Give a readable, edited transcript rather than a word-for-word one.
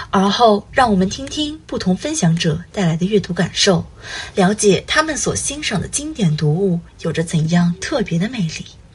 而后让我们听听不同分享者带来的阅读感受，了解他们所欣赏的经典读物有着怎样特别的魅力。